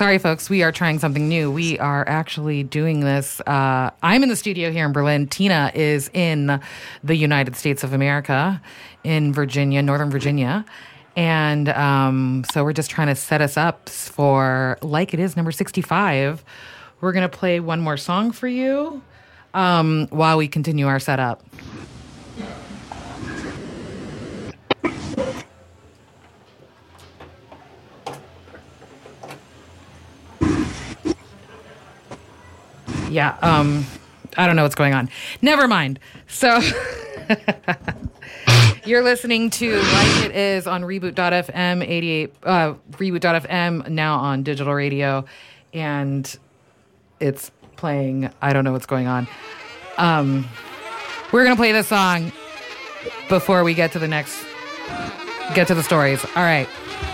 Sorry, folks. We are trying something new. We are actually doing this. I'm in the studio here in Berlin. Tina is in the United States of America, in Virginia, Northern Virginia. And so we're just trying to set us up for Like It Is, number 65. We're going to play one more song for you while we continue our setup. Yeah, I don't know what's going on. Never mind. So you're listening to Like It Is on Reboot.fm 88, Reboot.fm, now on digital radio, and it's playing. I don't know what's going on. We're gonna play this song before we get to the stories. All right.